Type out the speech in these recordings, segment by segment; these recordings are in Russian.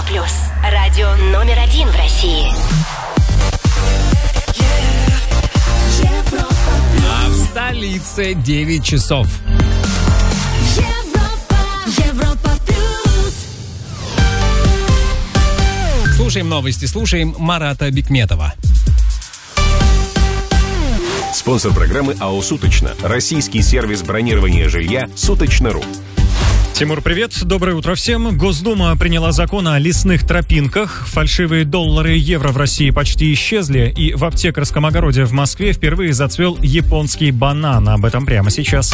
Радио номер 1 в России. А в столице 9 часов. Европа плюс. Слушаем новости, слушаем Марата Бикметова. Спонсор программы АО «Суточно». Российский сервис бронирования жилья «Суточно.ру». Тимур, привет. Доброе утро всем. Госдума приняла закон о лесных тропинках. Фальшивые доллары и евро в России почти исчезли. И в аптекарском огороде в Москве впервые зацвел японский банан. Об этом прямо сейчас.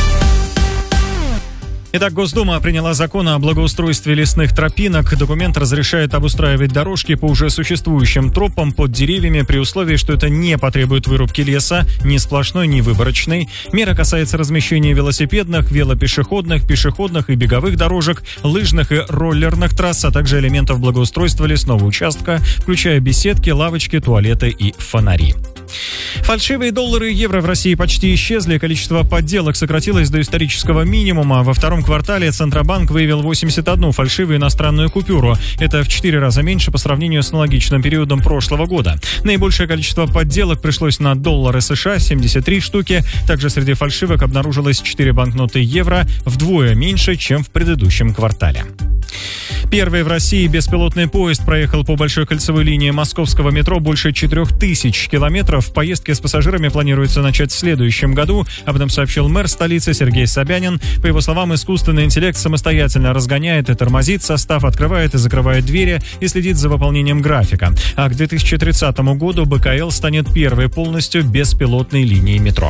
Итак, Госдума приняла закон о благоустройстве лесных тропинок. Документ разрешает обустраивать дорожки по уже существующим тропам под деревьями при условии, что это не потребует вырубки леса, ни сплошной, ни выборочной. Мера касается размещения велосипедных, велопешеходных, пешеходных и беговых дорожек, лыжных и роллерных трасс, а также элементов благоустройства лесного участка, включая беседки, лавочки, туалеты и фонари. Фальшивые доллары и евро в России почти исчезли, количество подделок сократилось до исторического минимума. Во втором квартале Центробанк выявил 81 фальшивую иностранную купюру. Это в 4 раза меньше по сравнению с аналогичным периодом прошлого года. Наибольшее количество подделок пришлось на доллары США – 73 штуки. Также среди фальшивок обнаружилось 4 банкноты евро, вдвое меньше, чем в предыдущем квартале. Первый в России беспилотный поезд проехал по большой кольцевой линии московского метро больше 4000 километров. Поездки с пассажирами планируется начать в следующем году. Об этом сообщил мэр столицы Сергей Собянин. По его словам, искусственный интеллект самостоятельно разгоняет и тормозит состав, открывает и закрывает двери и следит за выполнением графика. А к 2030 году БКЛ станет первой полностью беспилотной линией метро.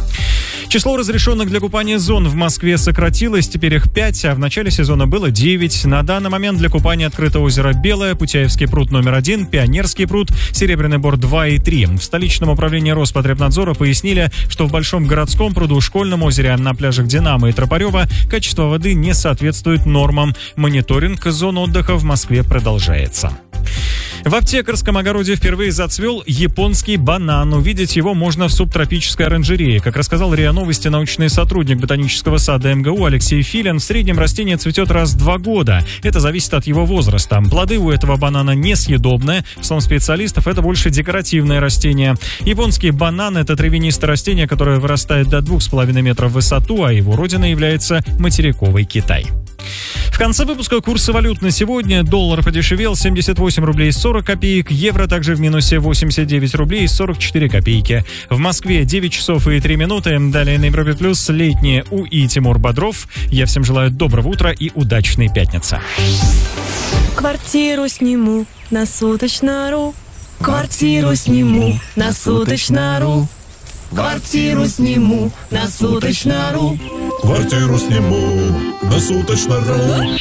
Число разрешенных для купания зон в Москве сократилось, теперь их 5, а в начале сезона было 9. На данный момент для купания открыто озеро Белое, Путяевский пруд номер 1, Пионерский пруд, Серебряный Бор 2 и 3. В столичном управлении Роспотребнадзора пояснили, что в Большом городском пруду, Школьном озере, на пляжах Динамо и Тропарева качество воды не соответствует нормам. Мониторинг зон отдыха в Москве продолжается. В аптекарском огороде впервые зацвел японский банан. Увидеть его можно в субтропической оранжерее. Как рассказал РИА Новости научный сотрудник ботанического сада МГУ Алексей Филин, в среднем растение цветет раз в 2 года. Это зависит от его возраста. Плоды у этого банана несъедобные. По словам специалистов, это больше декоративное растение. Японский банан – это травянистое растение, которое вырастает до 2,5 метров в высоту, а его родиной является материковый Китай. В конце выпуска курсы валют на сегодня. Доллар подешевел 78 рублей 40 копеек, евро также в минусе 89 рублей 44 копейки. В Москве 9 часов и 3 минуты. Далее на Европе Плюс летнее и Тимур Бодров. Я всем желаю доброго утра и удачной пятницы. Квартиру сниму на Суточно.ру. Квартиру сниму на Суточно.ру. Квартиру сниму на Суточно.ру. Квартиру сниму на Суточно.ру.